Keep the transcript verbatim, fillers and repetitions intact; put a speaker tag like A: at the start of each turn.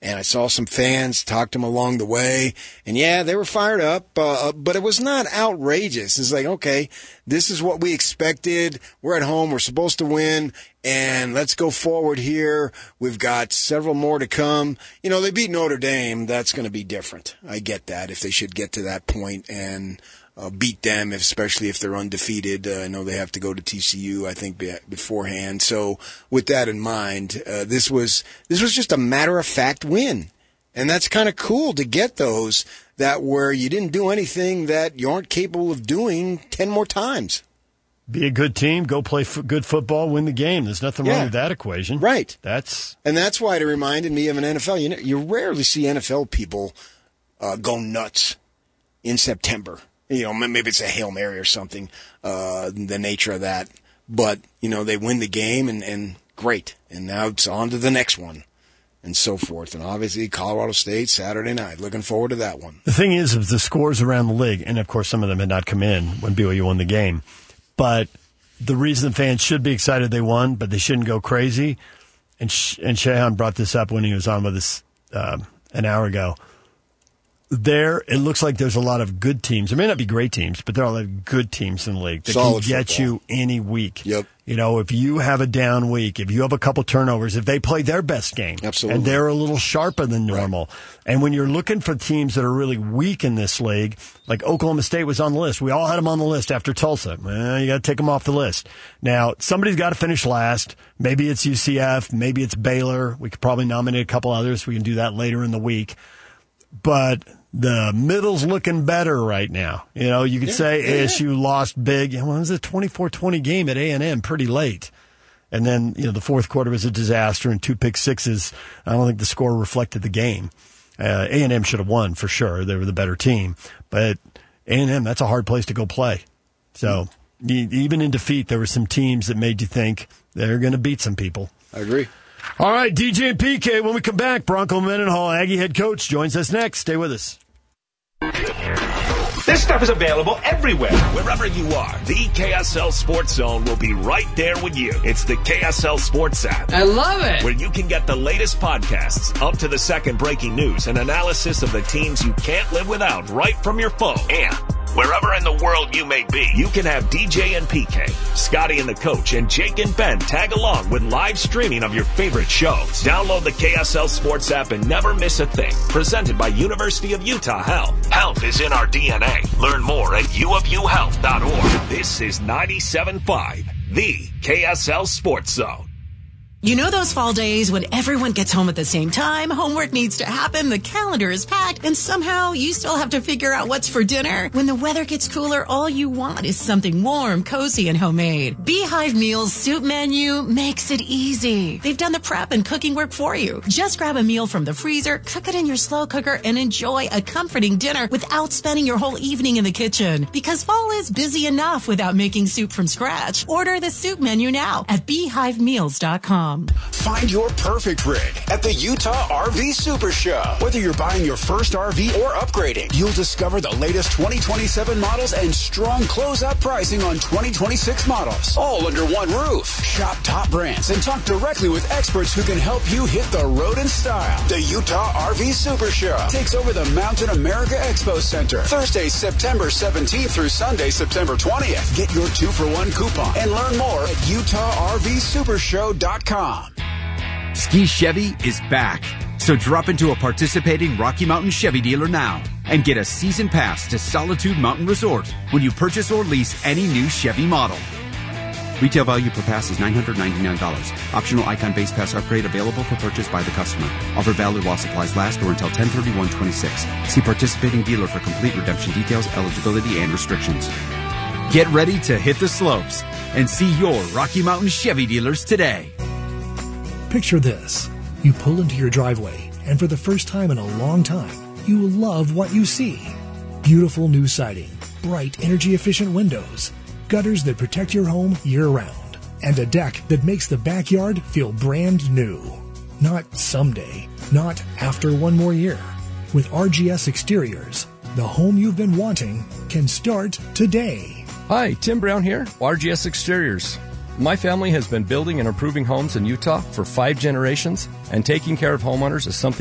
A: and I saw some fans, talked to them along the way, and yeah, they were fired up, uh, but it was not outrageous. It's like, okay, this is what we expected. We're at home. We're supposed to win, and let's go forward here. We've got several more to come. You know, they beat Notre Dame. That's going to be different. I get that if they should get to that point and uh, beat them, especially if they're undefeated. Uh, I know they have to go to T C U, I think, be- beforehand. So with that in mind, uh, this was this was just a matter-of-fact win. And that's kind of cool to get those that where you didn't do anything that you aren't capable of doing ten more times.
B: Be a good team, go play f- good football, win the game. There's nothing
A: yeah.
B: wrong with that equation.
A: Right.
B: That's
A: And that's why it reminded me of an N F L. You know, you rarely see N F L people uh, go nuts in September. You know, maybe it's a Hail Mary or something, uh, the nature of that. But, you know, they win the game, and, and great. And now it's on to the next one, and so forth. And obviously, Colorado State, Saturday night. Looking forward to that one.
B: The thing is, is the scores around the league, and of course some of them had not come in when B Y U won the game, but the reason fans should be excited they won, but they shouldn't go crazy, and Sh- and Shehan brought this up when he was on with us um, an hour ago. There, it looks like there's a lot of good teams. There may not be great teams, but there are a lot of good teams in the league that
A: Solid
B: can get
A: football.
B: you any week.
A: Yep.
B: You know, if you have a down week, if you have a couple turnovers, if they play their best game,
A: Absolutely.
B: and they're a little sharper than normal, right. And when you're looking for teams that are really weak in this league, like Oklahoma State was on the list. We all had them on the list after Tulsa. Well, you got to take them off the list. Now, somebody's got to finish last. Maybe it's U C F. Maybe it's Baylor. We could probably nominate a couple others. We can do that later in the week. But the middle's looking better right now. You know, you could
A: yeah,
B: say
A: yeah.
B: A S U lost big. Well, it was a twenty-four twenty game at A and M pretty late. And then, you know, the fourth quarter was a disaster and two pick sixes. I don't think the score reflected the game. Uh, A and M should have won for sure. They were the better team. But A and M, that's a hard place to go play. So mm. even in defeat, there were some teams that made you think they're going to beat some people.
A: I agree.
B: All right, D J and P K, when we come back, Bronco Mendenhall, Aggie head coach, joins us next. Stay with us.
C: This stuff is available everywhere.
D: Wherever you are, the K S L Sports Zone will be right there with you. It's the K S L Sports app.
E: I love it.
D: Where you can get the latest podcasts, up to the second breaking news, and analysis of the teams you can't live without right from your phone. And wherever in the world you may be, you can have D J and P K, Scotty and the Coach, and Jake and Ben tag along with live streaming of your favorite shows. Download the K S L Sports app and never miss a thing. Presented by University of Utah Health. Health is in our D N A. Learn more at u of u health dot org. This is ninety-seven point five, the K S L Sports Zone.
F: You know those fall days when everyone gets home at the same time, homework needs to happen, the calendar is packed, and somehow you still have to figure out what's for dinner? When the weather gets cooler, all you want is something warm, cozy, and homemade. Beehive Meals Soup Menu makes it easy. They've done the prep and cooking work for you. Just grab a meal from the freezer, cook it in your slow cooker, and enjoy a comforting dinner without spending your whole evening in the kitchen. Because fall is busy enough without making soup from scratch. Order the soup menu now at beehive meals dot com.
G: Find your perfect rig at the Utah R V Super Show. Whether you're buying your first R V or upgrading, you'll discover the latest twenty twenty-seven models and strong closeout pricing on twenty twenty-six models, all under one roof. Shop top brands and talk directly with experts who can help you hit the road in style. The Utah R V Super Show takes over the Mountain America Expo Center Thursday, September seventeenth through Sunday, September twentieth. Get your two for one coupon and learn more at utah r v super show dot com.
H: Ski Chevy is back. So drop into a participating Rocky Mountain Chevy dealer now and get a season pass to Solitude Mountain Resort when you purchase or lease any new Chevy model. Retail value per pass is nine hundred ninety-nine dollars. Optional Icon base pass upgrade available for purchase by the customer. Offer valid while supplies last or until ten thirty-one twenty-six. See participating dealer for complete redemption details, eligibility, and restrictions. Get ready to hit the slopes and see your Rocky Mountain Chevy dealers today.
I: Picture this. You pull into your driveway, and for the first time in a long time, you will love what you see. Beautiful new siding, bright, energy-efficient windows, gutters that protect your home year-round, and a deck that makes the backyard feel brand new. Not someday, not after one more year. With R G S Exteriors, the home you've been wanting can start today.
J: Hi, Tim Brown here, R G S Exteriors. My family has been building and improving homes in Utah for five generations, and taking care of homeowners is something